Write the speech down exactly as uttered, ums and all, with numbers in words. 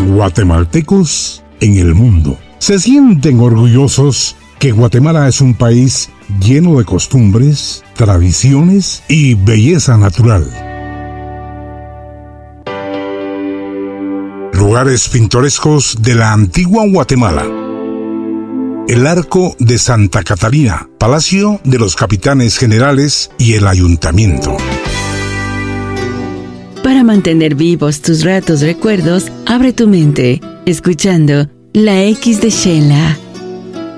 guatemaltecos en el mundo. Se sienten orgullosos que Guatemala es un país lleno de costumbres, tradiciones y belleza natural. Lugares pintorescos de la antigua Guatemala. El Arco de Santa Catarina, Palacio de los Capitanes Generales y el Ayuntamiento. Para mantener vivos tus ratos recuerdos, abre tu mente, escuchando La X de Sheila.